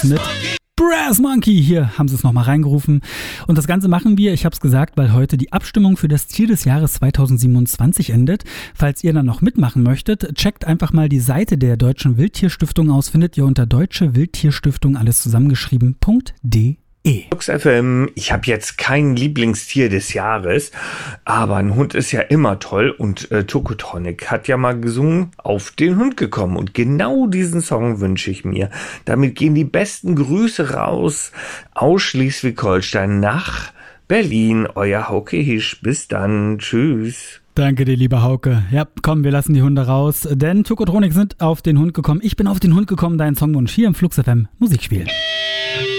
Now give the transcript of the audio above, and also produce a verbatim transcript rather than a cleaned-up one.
mit Brass Monkey. Hier haben sie es nochmal reingerufen. Und das Ganze machen wir, ich habe es gesagt, weil heute die Abstimmung für das Tier des Jahres zweitausendsiebenundzwanzig endet. Falls ihr dann noch mitmachen möchtet, checkt einfach mal die Seite der Deutschen Wildtierstiftung aus. Findet ihr unter Deutsche Wildtierstiftung, alles zusammengeschrieben, .de. Flux F M, ich habe jetzt kein Lieblingstier des Jahres, aber ein Hund ist ja immer toll und äh, Tokotronic hat ja mal gesungen, auf den Hund gekommen und genau diesen Song wünsche ich mir. Damit gehen die besten Grüße raus aus Schleswig-Holstein nach Berlin. Euer Hauke Hisch, bis dann, tschüss. Danke dir, lieber Hauke. Ja, komm, wir lassen die Hunde raus, denn Tokotronic sind auf den Hund gekommen. Ich bin auf den Hund gekommen, dein Songwunsch hier im Flux F M Musik spielen.